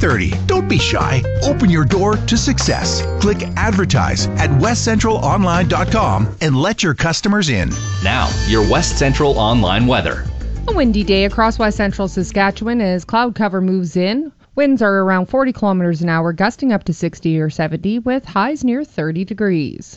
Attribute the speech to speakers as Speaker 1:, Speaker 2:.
Speaker 1: 30. Don't be shy. Open your door to success. Click advertise at westcentralonline.com and let your customers in.
Speaker 2: Now, your West Central Online weather.
Speaker 3: A windy day across west central Saskatchewan as cloud cover moves in. Winds are around 40 kilometers an hour, gusting up to 60 or 70 with highs near 30 degrees.